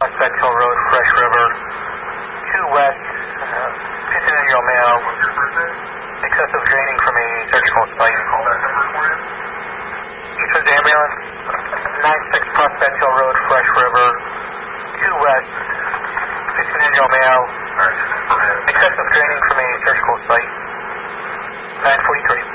Prospect Hill Road, Fresh River, 2 West, 59-year-old male, excessive draining from a surgical site. Eastwood ambulance, 96 Prospect Hill Road, Fresh River, 2 West, 59-year-old male, excessive draining from a surgical site. 943.